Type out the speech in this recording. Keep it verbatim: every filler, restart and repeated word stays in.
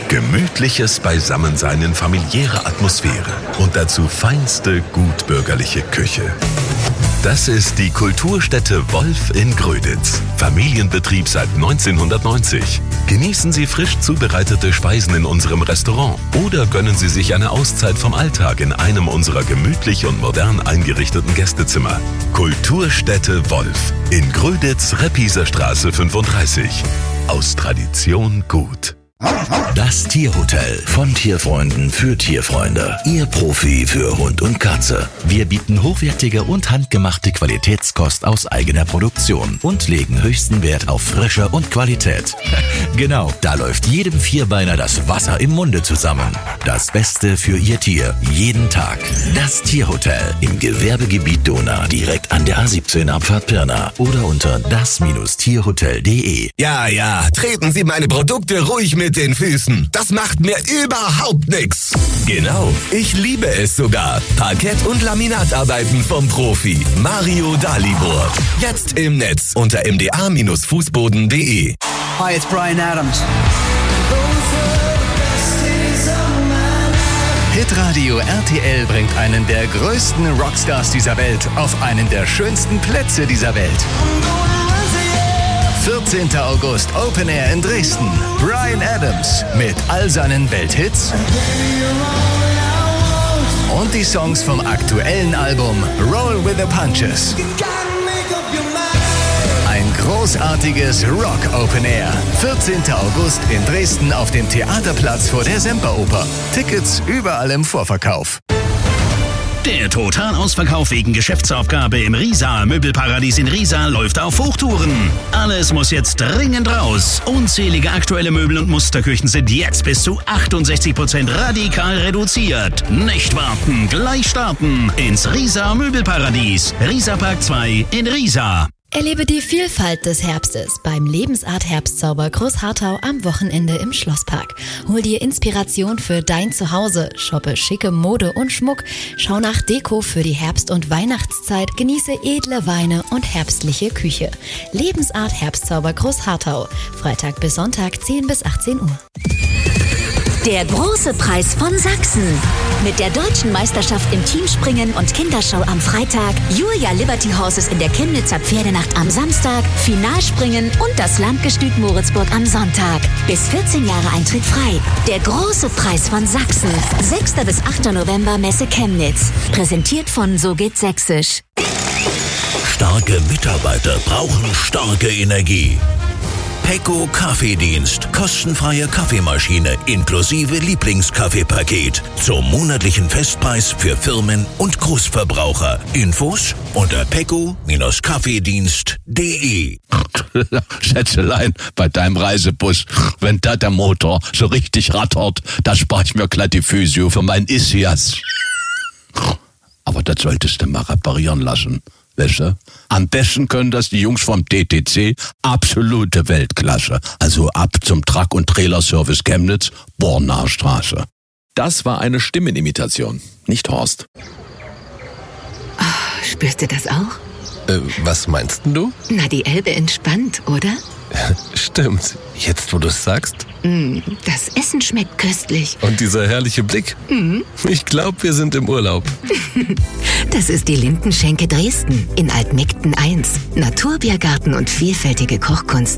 Gemütliches Beisammensein in familiärer Atmosphäre und dazu feinste, gutbürgerliche Küche. Das ist die Kulturstätte Wolf in Gröditz. Familienbetrieb seit neunzehnhundertneunzig. Genießen Sie frisch zubereitete Speisen in unserem Restaurant oder gönnen Sie sich eine Auszeit vom Alltag in einem unserer gemütlich und modern eingerichteten Gästezimmer. Kulturstätte Wolf in Gröditz, Reppiser Straße fünfunddreißig. Aus Tradition gut. Das Tierhotel von Tierfreunden für Tierfreunde. Ihr Profi für Hund und Katze. Wir bieten hochwertige und handgemachte Qualitätskost aus eigener Produktion und legen höchsten Wert auf Frische und Qualität. Genau, da läuft jedem Vierbeiner das Wasser im Munde zusammen. Das Beste für Ihr Tier, jeden Tag. Das Tierhotel im Gewerbegebiet Donau, direkt an der A siebzehn Abfahrt Pirna oder unter das Tierhotel punkt de. Ja, ja, treten Sie meine Produkte ruhig mit den Füßen. Das macht mir überhaupt nichts. Genau, ich liebe es sogar. Parkett- und Laminatarbeiten vom Profi Mario Dalibor. Jetzt im Netz unter m d a Fußboden punkt de. Hi, it's Bryan Adams. Hitradio R T L bringt einen der größten Rockstars dieser Welt auf einen der schönsten Plätze dieser Welt. vierzehnten August Open Air in Dresden. Bryan Adams mit all seinen Welthits und die Songs vom aktuellen Album Roll with the Punches. Ein großartiges Rock Open Air. vierzehnten August in Dresden auf dem Theaterplatz vor der Semperoper. Tickets überall im Vorverkauf. Der Totalausverkauf wegen Geschäftsaufgabe im Riesa Möbelparadies in Riesa läuft auf Hochtouren. Alles muss jetzt dringend raus. Unzählige aktuelle Möbel und Musterküchen sind jetzt bis zu achtundsechzig Prozent radikal reduziert. Nicht warten, gleich starten ins Riesa Möbelparadies. Riesa Park zwei in Riesa. Erlebe die Vielfalt des Herbstes beim Lebensart Herbstzauber Großharthau am Wochenende im Schlosspark. Hol dir Inspiration für dein Zuhause, shoppe schicke Mode und Schmuck, schau nach Deko für die Herbst- und Weihnachtszeit, genieße edle Weine und herbstliche Küche. Lebensart Herbstzauber Großharthau, Freitag bis Sonntag zehn bis achtzehn Uhr. Der große Preis von Sachsen. Mit der deutschen Meisterschaft im Teamspringen und Kinderschau am Freitag, Julia Liberty Horses in der Chemnitzer Pferdenacht am Samstag, Finalspringen und das Landgestüt Moritzburg am Sonntag. Bis vierzehn Jahre Eintritt frei. Der große Preis von Sachsen. sechster bis achter November Messe Chemnitz. Präsentiert von So geht's Sächsisch. Starke Mitarbeiter brauchen starke Energie. Pecco Kaffeedienst. Kostenfreie Kaffeemaschine inklusive Lieblingskaffeepaket. Zum monatlichen Festpreis für Firmen und Großverbraucher. Infos unter pecco Kaffeedienst punkt de. Schätzelein, bei deinem Reisebus, wenn da der Motor so richtig rattert, da spare ich mir glatt die Physio für mein Isias. Aber das solltest du mal reparieren lassen. Weißt? Am besten können das die Jungs vom D T C, absolute Weltklasse. Also ab zum Truck- und Trailerservice Chemnitz, Bornaer Straße. Das war eine Stimmenimitation, nicht Horst. Oh, spürst du das auch? Äh, was meinst denn du? Na, die Elbe entspannt, oder? Stimmt, jetzt wo du es sagst. Mm, das Essen schmeckt köstlich. Und dieser herrliche Blick. Mm. Ich glaube, wir sind im Urlaub. Das ist die Lindenschenke Dresden in Altmegden eins. Naturbiergarten und vielfältige Kochkunst.